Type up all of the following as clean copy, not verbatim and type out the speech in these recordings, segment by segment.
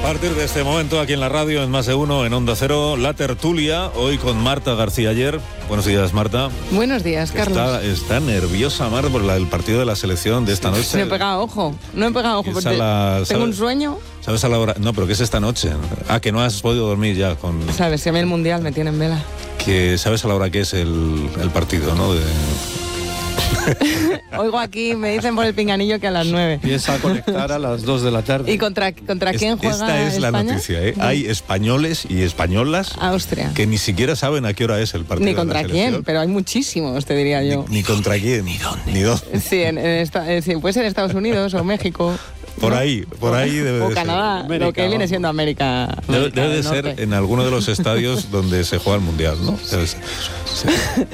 partir de este momento, aquí en la radio, en Más de Uno, en Onda Cero, la tertulia, hoy con Marta García Aller. Buenos días, Marta. Buenos días, Carlos. Está nerviosa, Marta, por el partido de la selección de esta noche. No he pegado ojo, porque tengo un sueño. ¿Sabes a la hora? No, pero ¿qué es esta noche? Ah, que no has podido dormir ya con... Sabes, si a mí el Mundial me tiene en vela. Que sabes a la hora que es el partido, ¿no? Oigo aquí, me dicen por el pinganillo que a las 9. Empieza a conectar a las 2 de la tarde. ¿Y contra quién juega Esta es España? la noticia, ¿eh? Hay españoles y españolas Austria. que ni siquiera saben a qué hora es el partido. Ni contra de la selección. quién, pero hay muchísimos, te diría yo. Ni contra quién. Ni dónde. Sí, sí, puede ser Estados Unidos o México. Por ¿no? ahí debe o de Canadá, ser. América, lo que viene siendo América. Debe de del ser Norte. en alguno de los estadios donde se juega el Mundial, ¿no? Debe ser. Sí.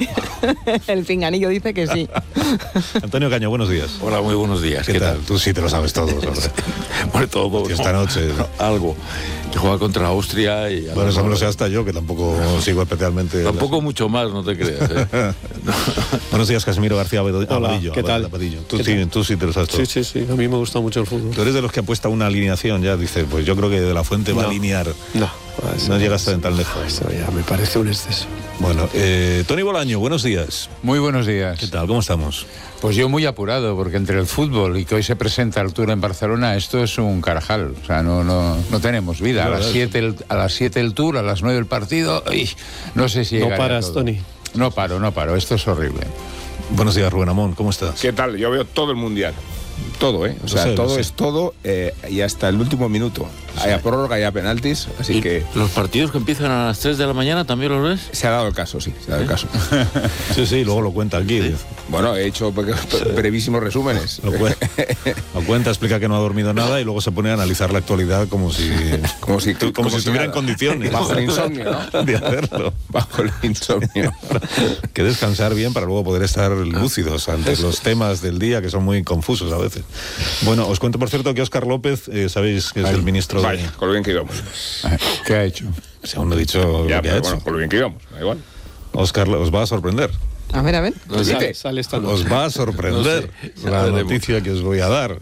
El pinganillo dice que sí. Antonio Caño, buenos días. Hola, muy buenos días. ¿Qué tal? Tú sí te lo sabes todo. Bueno, todo. Que esta noche... Algo. Que juega contra Austria y... Bueno, eso me lo sé hasta yo, que tampoco sigo especialmente... Tampoco mucho más, no te creas, ¿eh? Buenos días, Casimiro García Abadillo. Hola, ¿qué tal? Tú sí te lo sabes todo. Sí, a mí me gusta mucho el fútbol. Tú eres de los que apuesta una alineación, ya dice, pues yo creo que De La Fuente va a alinear. No llegas tan lejos. Eso ya me parece un exceso. Bueno, Tony Bolaño, buenos días. Muy buenos días. ¿Qué tal? ¿Cómo estamos? Pues yo muy apurado, porque entre el fútbol y que hoy se presenta el Tour en Barcelona, esto es un carajal. O sea, no tenemos vida. A las 7 el Tour, a las 9 el partido. ¡Ay! No sé si No llegaré a paras, todo. Tony. No paro. Esto es horrible. Buenos días, Rubén Amón, ¿cómo estás? ¿Qué tal? Yo veo todo el Mundial. Todo, ¿eh? O sea, Lo sé. todo es todo y hasta el último minuto. Hay prórroga, hay penaltis, así que ¿Los partidos que empiezan a las 3 de la mañana también los ves? se ha dado el caso, sí, se ha dado el caso. Sí, luego lo cuenta aquí. Bueno, he hecho brevísimos resúmenes. Lo cuenta, explica que no ha dormido nada y luego se pone a analizar la actualidad como si estuviera en nada. condiciones. Bajo el insomnio, ¿no? De hacerlo. Bajo el insomnio. Que descansar bien para luego poder estar lúcidos ante los temas del día que son muy confusos a veces. Bueno, os cuento por cierto que Óscar López, sabéis que es el ministro Vaya, con lo bien que íbamos. ¿Qué ha hecho? Si aún no he dicho Ya, lo que ha pero hecho. bueno, con lo bien que íbamos, da igual. Óscar, os va a sorprender. A ver. Sale esta noche. Os va a sorprender No sé. la Veremos. noticia que os voy a dar.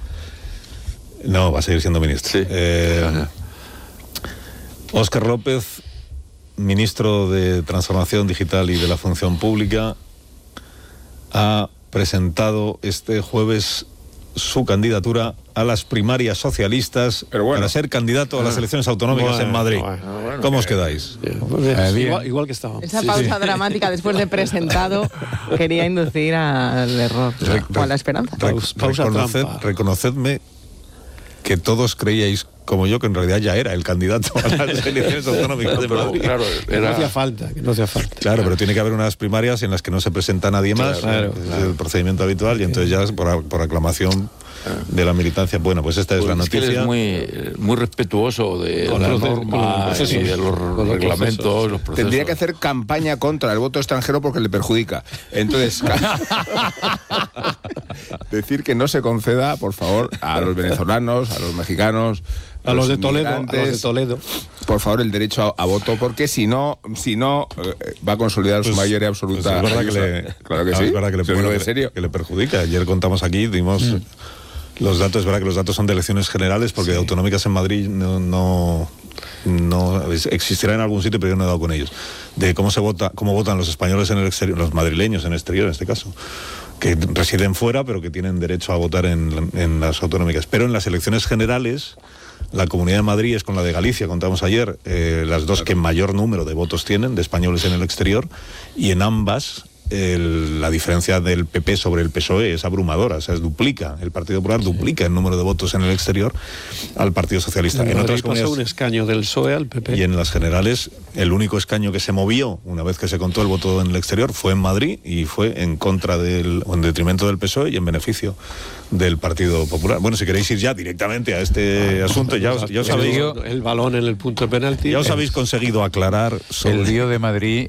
No, va a seguir siendo ministro. Sí. Óscar López, ministro de Transformación Digital y de la Función Pública, ha presentado este jueves su candidatura a las primarias socialistas para ser candidato a las elecciones autonómicas en Madrid. ¿Cómo os quedáis? Bien. Igual que estábamos. Esa pausa dramática después de presentado quería inducir al error o a la esperanza. Pausa trampa. Reconocedme que todos creíais, como yo, que en realidad ya era el candidato a las elecciones autonómicas de Pero Madrid. claro, Que no hacía era... falta. Claro, pero tiene que haber unas primarias en las que no se presenta nadie más, Claro. es el procedimiento habitual, y entonces ya por aclamación de la militancia. Bueno, pues esta es la Es que él noticia. es muy respetuoso de Con las el proceso, normas y de los con los reglamentos, los procesos. Tendría que hacer campaña contra el voto extranjero porque le perjudica. Entonces, decir que no se conceda, por favor, a los venezolanos, a los mexicanos, A los de inmigrantes, Toledo. por favor, el derecho a voto, porque si no va a consolidar su mayoría absoluta. Pues es verdad que le, Claro que sí. es verdad que le, Se lo digo bueno, en serio. que le perjudica. Ayer contamos aquí, dimos los datos. Es verdad que los datos son de elecciones generales, porque de autonómicas en Madrid no existirá en algún sitio, pero yo no he dado con ellos. De cómo votan los españoles en el exterior, los madrileños en el exterior, en este caso, que residen fuera, pero que tienen derecho a votar en las autonómicas. Pero en las elecciones generales, la Comunidad de Madrid es con la de Galicia, contamos ayer, las dos que mayor número de votos tienen, de españoles en el exterior, y en ambas la diferencia del PP sobre el PSOE es abrumadora, o sea, duplica, el Partido Popular duplica el número de votos en el exterior al Partido Socialista. En otras pasó comunidades, un escaño del PSOE al PP. y en las generales, el único escaño que se movió una vez que se contó el voto en el exterior fue en Madrid, y fue en contra o en detrimento del PSOE y en beneficio del Partido Popular. Bueno, si queréis ir ya directamente a este asunto, ya os habéis... El balón en el punto de penalti. Ya os habéis conseguido aclarar sobre... El lío de Madrid